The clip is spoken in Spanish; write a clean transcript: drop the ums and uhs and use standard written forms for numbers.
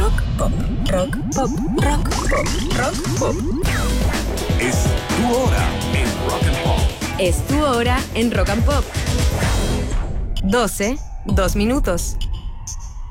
Rock pop, rock pop, rock pop, rock pop. Es tu hora en Rock and Pop. Es tu hora en Rock and Pop. 12, 2 minutos.